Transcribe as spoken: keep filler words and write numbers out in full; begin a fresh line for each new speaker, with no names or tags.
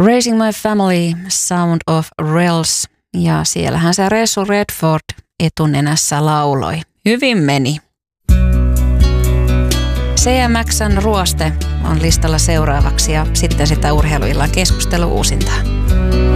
Raising My Family, Sound of Rails. Ja siellähän se Resu Redford etunenässä lauloi. Hyvin meni. C M X:n Ruoste on listalla seuraavaksi ja sitten sitä urheiluillan keskustelu uusintaan.